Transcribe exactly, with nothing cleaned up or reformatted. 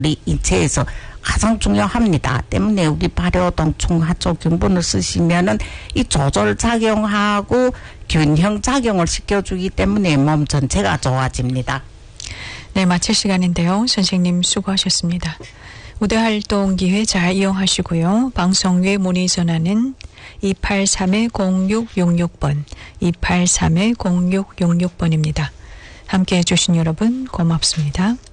우리 인체에서 가장 중요합니다. 때문에 우리 발효동 총하초 경분을 쓰시면은 이 조절 작용하고 균형 작용을 시켜주기 때문에 몸 전체가 좋아집니다. 네, 마칠 시간인데요. 선생님 수고하셨습니다. 우대활동 기회 잘 이용하시고요. 방송 외 문의 전화는 이팔삼 공육육육 번, 이팔삼 공육육육 번입니다. 함께해 주신 여러분 고맙습니다.